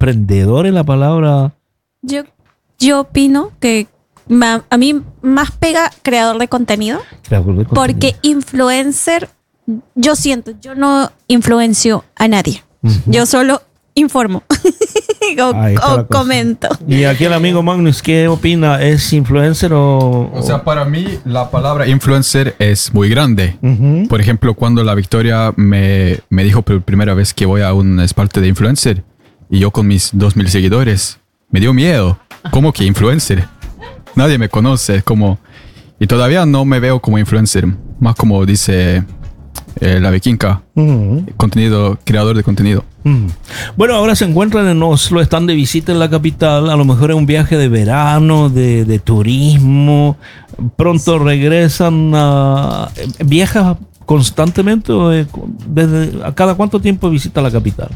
emprendedor es la palabra. Yo opino que a mí más pega creador de contenido. Porque influencer, yo no influencio a nadie. Yo solo informo o comento. Y aquí el amigo Magnus, ¿qué opina? ¿Es influencer o...? O sea, para mí la palabra influencer es muy grande. Por ejemplo, cuando la Victoria me dijo por primera vez que voy a un parte de influencer y yo con mis 2,000 seguidores, me dio miedo. ¿Cómo que influencer? Nadie me conoce, como... Y todavía no me veo como influencer, más como dice la vikinga, creador de contenido. Bueno, ahora se encuentran en Oslo, están de visita en la capital, a lo mejor es un viaje de verano, de turismo, pronto regresan ¿viajas constantemente o a cada cuánto tiempo visita la capital?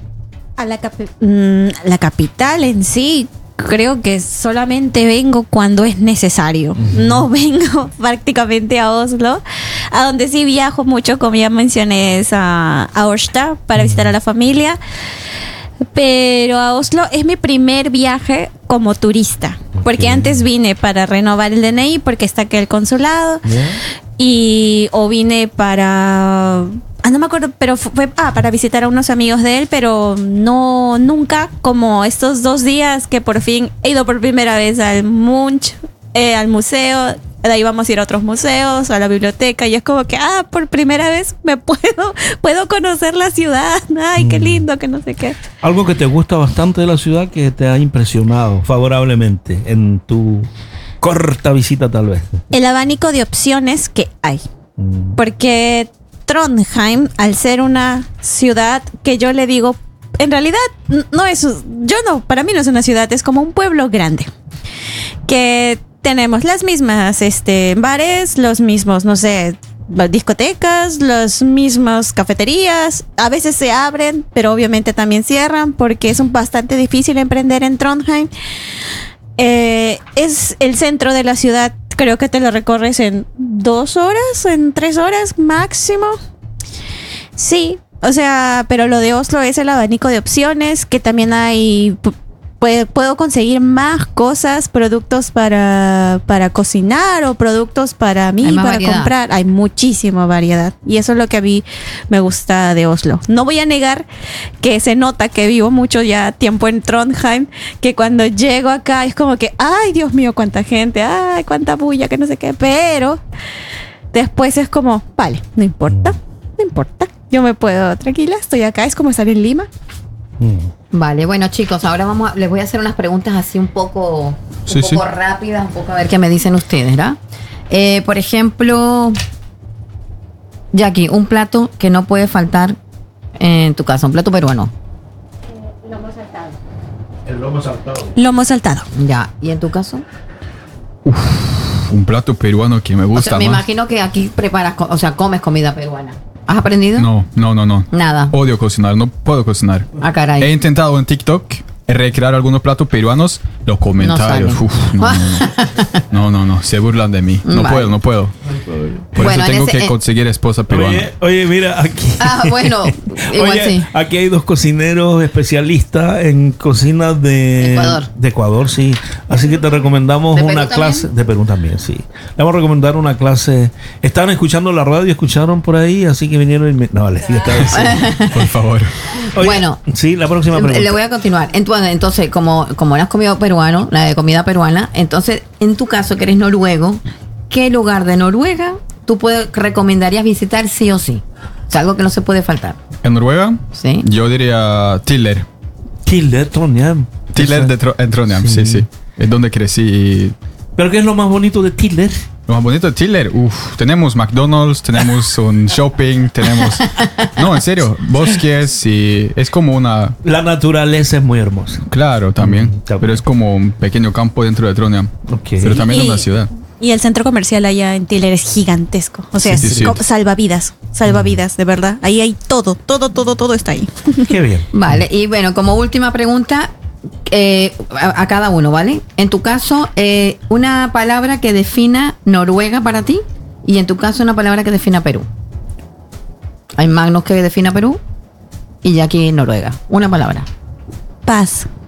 La capital en sí, creo que solamente vengo cuando es necesario. No vengo prácticamente a Oslo. A donde sí viajo mucho, como ya mencioné, es a Ørsta para visitar a la familia. Pero a Oslo es mi primer viaje como turista. Porque antes vine para renovar el DNI porque está aquí el consulado. O vine para... no me acuerdo, pero fue para visitar a unos amigos de él, pero nunca como estos 2 días que por fin he ido por primera vez al Munch, al museo. De ahí vamos a ir a otros museos, a la biblioteca, y es como que, por primera vez puedo conocer la ciudad. Ay, qué lindo, que no sé qué. Algo que te gusta bastante de la ciudad que te ha impresionado favorablemente en tu corta visita tal vez. El abanico de opciones que hay. Porque Trondheim, al ser una ciudad que yo le digo, en realidad para mí no es una ciudad, es como un pueblo grande. Que tenemos las mismas bares, los mismos, no sé, discotecas, las mismas cafeterías. A veces se abren, pero obviamente también cierran porque es bastante difícil emprender en Trondheim. Es el centro de la ciudad. Creo que te lo recorres en 2 horas, en 3 horas máximo. Sí, o sea, pero lo de Oslo es el abanico de opciones, que también hay... Puedo conseguir más cosas, productos para cocinar o productos para mí, para variedad. Comprar. Hay muchísima variedad. Y eso es lo que a mí me gusta de Oslo. No voy a negar que se nota que vivo mucho ya tiempo en Trondheim, que cuando llego acá es como que, ay, Dios mío, cuánta gente, ay, cuánta bulla, que no sé qué. Pero después es como, vale, no importa. Yo me puedo, tranquila, estoy acá. Es como estar en Lima. Vale, bueno chicos, ahora les voy a hacer unas preguntas así un poco rápidas, un poco a ver qué me dicen ustedes, ¿verdad? Por ejemplo, Jackie, un plato que no puede faltar en tu casa, un plato peruano. Lomo saltado. Ya, ¿y en tu caso? Un plato peruano que me gusta. Me imagino que aquí preparas, comes comida peruana. ¿Has aprendido? No. Nada. Odio cocinar, no puedo cocinar. Caray. He intentado en TikTok recrear algunos platos peruanos. Los comentarios, no, se burlan de mí. No puedo. Por eso tengo que conseguir esposa peruana. Oye, mira, aquí. Bueno, igual sí. Aquí hay 2 cocineros especialistas en cocina de Ecuador, sí. Así que te recomendamos una clase. De Perú también, sí. Le vamos a recomendar una clase. Estaban escuchando la radio, escucharon por ahí, así que vinieron y no, les digo esta vez. Por favor. Oye, bueno, sí, la próxima pregunta. Le voy a continuar. Entonces, como no has comido peruano, la de comida peruana, entonces, en tu caso, que eres noruego, ¿qué lugar de Noruega tú recomendarías visitar sí o sí? O sea, algo que no se puede faltar. ¿En Noruega? Sí. Yo diría Tiller. Trondheim. Tiller en Trondheim, sí. Es donde crecí. ¿Pero qué es lo más bonito de Tiller? Lo más bonito de Tiller, tenemos McDonald's, tenemos un shopping, tenemos... No, en serio, bosques y es como una... La naturaleza es muy hermosa. Claro, también, pero es como un pequeño campo dentro de Trondheim, pero también una ciudad. Y el centro comercial allá en Tiller es gigantesco, o sea, sí. salvavidas, de verdad. Ahí hay todo está ahí. Qué bien. Vale, y bueno, como última pregunta... a cada uno, ¿vale? En tu caso, una palabra que defina Noruega para ti, y en tu caso una palabra que defina Perú. Hay Magnus que defina Perú y Jackie Noruega. Una palabra. Paz.